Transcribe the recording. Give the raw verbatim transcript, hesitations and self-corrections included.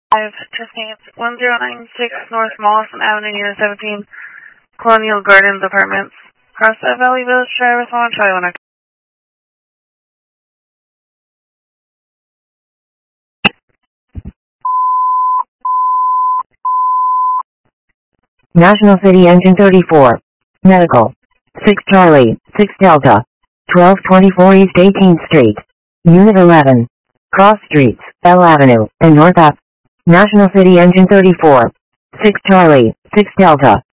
five, Tiffany, it's one zero nine six North Mollison Avenue, Unit seventeen, Colonial Gardens Apartments, Crossside Valley Village Drive, one Charlie one. National City Engine thirty-four. Medical. six Charlie, six Delta. twelve twenty-four East eighteenth Street. Unit eleven. Cross Streets, L Avenue, and North Ave. National City Engine thirty-four. six Charlie, six Delta.